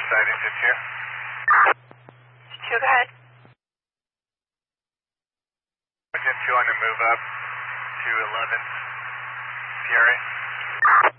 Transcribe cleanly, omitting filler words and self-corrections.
sighting to 2. 2, go ahead. Sergeant, 2 on the move up to 11 Fury.